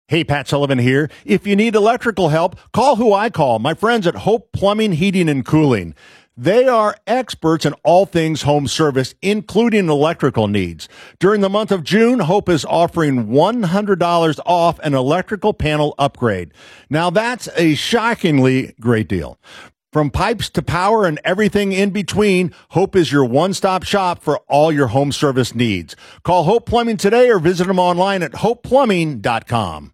Hey, Pat Sullivan here. If you need electrical help, call who I call, my friends at Hope Plumbing, Heating, and Cooling. They are experts in all things home service, including electrical needs. During the month of June, Hope is offering $100 off an electrical panel upgrade. Now, that's a shockingly great deal. From pipes to power and everything in between, Hope is your one-stop shop for all your home service needs. Call Hope Plumbing today or visit them online at hopeplumbing.com.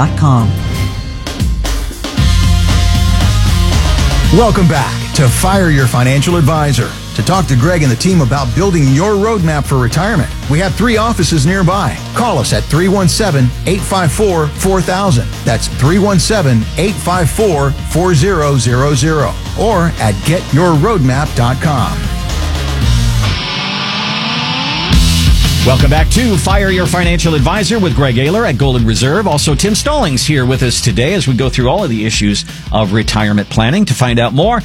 Welcome back to Fire Your Financial Advisor. To talk to Greg and the team about building your roadmap for retirement, we have 3 offices nearby. Call us at 317-854-4000. That's 317-854-4000 or at getyourroadmap.com. Welcome back to Fire Your Financial Advisor with Greg Ayler at Golden Reserve. Also, Tim Stallings here with us today as we go through all of the issues of retirement planning. To find out more,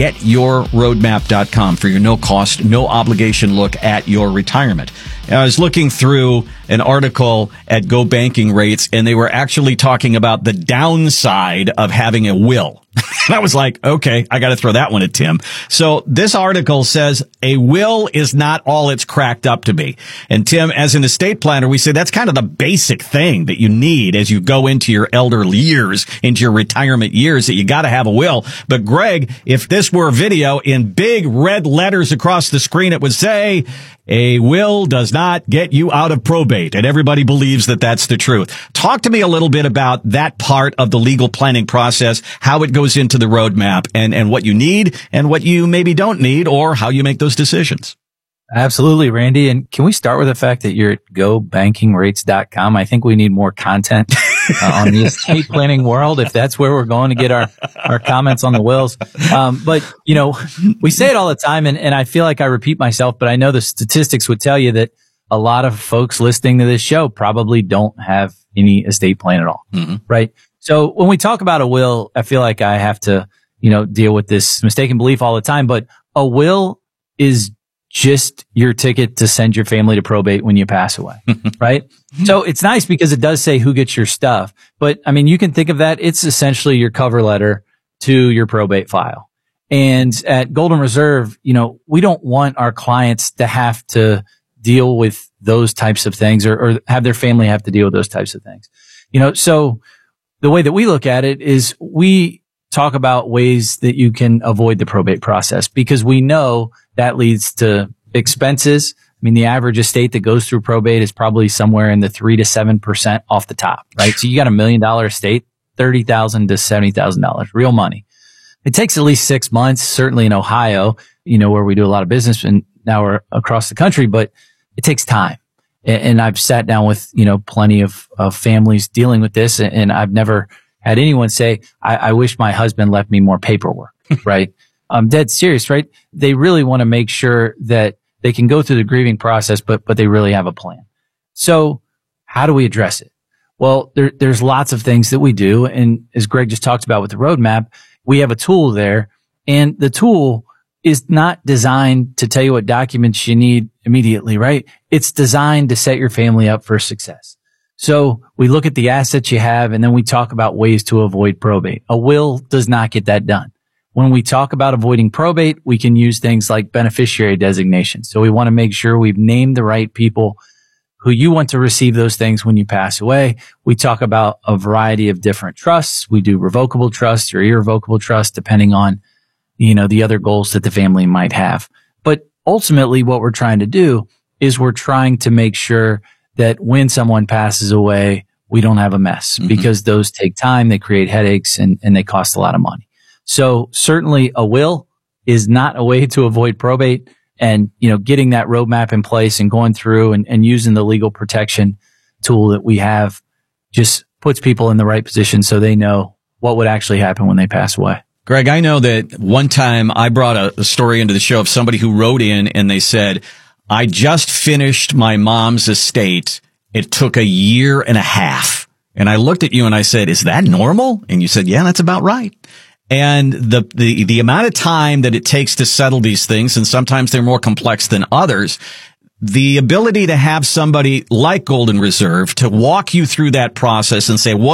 getyourroadmap.com for your no-cost, no-obligation look at your retirement. I was looking through an article at Go Banking Rates, and they were actually talking about the downside of having a will. And I was like, okay, I got to throw that one at Tim. So this article says a will is not all it's cracked up to be. And Tim, as an estate planner, we say that's kind of the basic thing that you need as you go into your elderly years, into your retirement years, that you got to have a will. But Greg, if this were video in big red letters across the screen, it would say, a will does not get you out of probate. And everybody believes that that's the truth. Talk to me a little bit about that part of the legal planning process, how it goes into the roadmap, and what you need and what you maybe don't need, or how you make those decisions. Absolutely, Randy. And can we start with the fact that you're at gobankingrates.com? I think we need more content on the estate planning world, if that's where we're going to get our comments on the wills. But, you know, we say it all the time, and I feel like I repeat myself, but I know the statistics would tell you that a lot of folks listening to this show probably don't have any estate plan at all, right? So when we talk about a will, I feel like I have to, you know, deal with this mistaken belief all the time, but a will is just your ticket to send your family to probate when you pass away, right? So it's nice because it does say who gets your stuff. But I mean, you can think of that. It's essentially your cover letter to your probate file. And at Golden Reserve, you know, we don't want our clients to have to deal with those types of things or have their family have to deal with those types of things. You know, so the way that we look at it is we talk about ways that you can avoid the probate process because we know that leads to expenses. I mean, the average estate that goes through probate is probably somewhere in the 3 to 7% off the top, right? So you got $1 million estate, $30,000 to $70,000, real money. It takes at least 6 months, certainly in Ohio, you know, where we do a lot of business and now we're across the country, but it takes time. And I've sat down with, you know, plenty of families dealing with this, and I've never had anyone say, I wish my husband left me more paperwork, right? I'm dead serious, right? They really want to make sure that they can go through the grieving process, but they really have a plan. So how do we address it? Well, there's lots of things that we do. And as Greg just talked about with the roadmap, we have a tool there, and the tool is not designed to tell you what documents you need immediately, right? It's designed to set your family up for success. So we look at the assets you have, and then we talk about ways to avoid probate. A will does not get that done. When we talk about avoiding probate, we can use things like beneficiary designation. So we want to make sure we've named the right people who you want to receive those things when you pass away. We talk about a variety of different trusts. We do revocable trusts or irrevocable trusts, depending on, you know, the other goals that the family might have. But ultimately, what we're trying to do is we're trying to make sure that when someone passes away, we don't have a mess because those take time, they create headaches, and they cost a lot of money. So certainly a will is not a way to avoid probate, and, you know, getting that roadmap in place and going through and using the legal protection tool that we have just puts people in the right position so they know what would actually happen when they pass away. Greg, I know that one time I brought a story into the show of somebody who wrote in and they said, I just finished my mom's estate. It took 1.5 years. And I looked at you and I said, is that normal? And you said, yeah, that's about right. And the amount of time that it takes to settle these things, and sometimes they're more complex than others, the ability to have somebody like Golden Reserve to walk you through that process and say, what